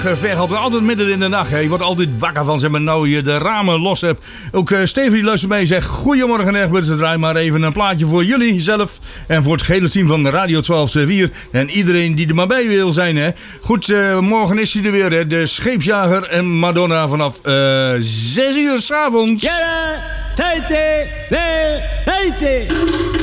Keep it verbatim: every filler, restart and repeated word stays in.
Ver gaat er altijd midden in de nacht. Hè. Je wordt altijd wakker van, zeg maar, nou je de ramen los hebt. Ook uh, Steven die luistert mee en zegt: goedemorgen Egberts, draai maar even een plaatje voor jullie zelf. En voor het gehele team van Radio twaalf vier. En iedereen die er maar bij wil zijn. Hè. Goed, uh, morgen is hij er weer. Hè. De Scheepsjager en Madonna vanaf uh, zes uur 's avonds. Ja, heite, heite.